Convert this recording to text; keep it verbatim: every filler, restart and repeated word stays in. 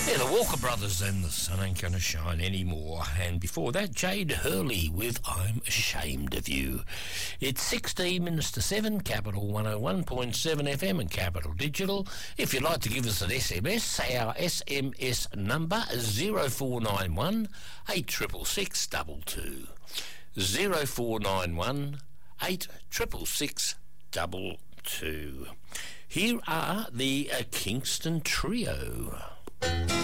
Yeah, the Walker Brothers and The Sun Ain't Gonna Shine Anymore. And before that, Jade Hurley with I'm Ashamed of You. It's sixteen minutes to seven, Capital one oh one point seven F M and Capital Digital. If you'd like to give us an S M S, say our S M S number zero four nine one eight six six six two two. zero four nine one eight six six six two two. Here are the uh, Kingston Trio.